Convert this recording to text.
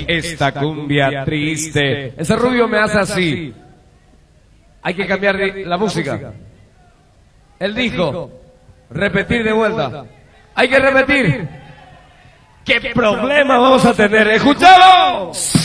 Ay, esta cumbia triste. Ese rubio me hace así. Hay que cambiar la música. Él dijo, repetir de vuelta. Hay que repetir. ¿Qué problema vamos a tener? ¡Escuchamos!